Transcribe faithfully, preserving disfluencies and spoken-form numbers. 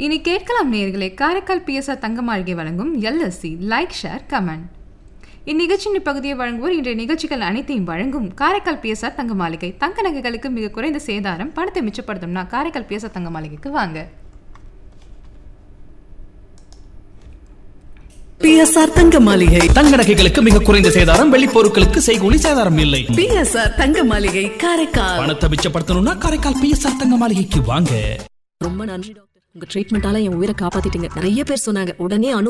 இனி கேட்கலாம் நேயர்களே, காரைக்கால் பிஎஸ்ஆர் தங்க மாளிகை வழங்கும் எல்எஸ்சி லைக் ஷேர் கமெண்ட். இந்நிகழ்ச்சியின் இப்பகுதியை வழங்குவோர் இன்றைய நிகழ்ச்சிகள் அனைத்தையும் வழங்கும் காரைக்கால் பிஎஸ்ஆர் தங்க மாளிகை. தங்க நகைகளுக்கு மிக குறைந்த சேதாரம், பணத்தை மிச்சப்படுத்தணும்னா காரைக்கால் பிஎஸ்ஆர் தங்க மாளிகைக்கு வாங்க. பிஎஸ்ஆர் தங்க மாளிகை. தங்க நகைகளுக்கு மிக குறைந்த சேதாரம், வெள்ளி பொருட்களுக்கு செய்கூலி சேதாரம் இல்லை. பிஎஸ்ஆர் தங்க மாளிகை காரைக்கால். பணத்தை மிச்சப்படுத்தணும்னா காரைக்கால் பிஎஸ்ஆர் தங்க மாளிகைக்கு வாங்க. ரொம்ப நன்றி டாக்டர், உங்க ட்ரீட்மெண்டால என் உயிரை காப்பாத்திட்டீங்க. நிறைய பேர் சொன்னாங்க உடனே அணு